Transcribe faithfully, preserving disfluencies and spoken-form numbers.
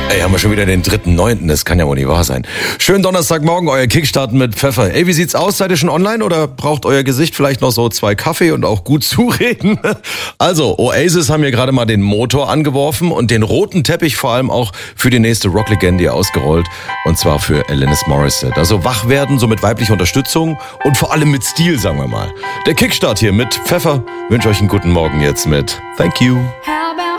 Ey, haben wir schon wieder den dritten neunten Das kann ja wohl nicht wahr sein. Schönen Donnerstagmorgen, euer Kickstart mit Pfeffer. Ey, wie sieht's aus? Seid ihr schon online oder braucht euer Gesicht vielleicht noch so zwei Kaffee und auch gut zureden? Also, Oasis haben hier gerade mal den Motor angeworfen und den roten Teppich vor allem auch für die nächste Rocklegende ausgerollt. Und zwar für Alanis Morissette. Also wach werden, so mit weiblicher Unterstützung und vor allem mit Stil, sagen wir mal. Der Kickstart hier mit Pfeffer. Wünsche euch einen guten Morgen jetzt mit Thank You.